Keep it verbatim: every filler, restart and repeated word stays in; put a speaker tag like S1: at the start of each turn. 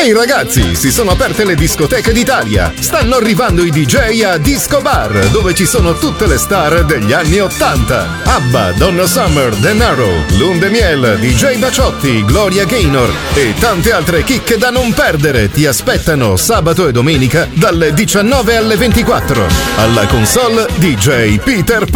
S1: Ehi ragazzi, si sono aperte le discoteche d'Italia. Stanno arrivando i D J a Disco Bar, dove ci sono tutte le star degli anni ottanta. ABBA, Donna Summer, Denaro, Lunde Miel, D J Baciotti, Gloria Gaynor e tante altre chicche da non perdere ti aspettano sabato e domenica dalle diciannove alle ventiquattro. Alla console D J Peter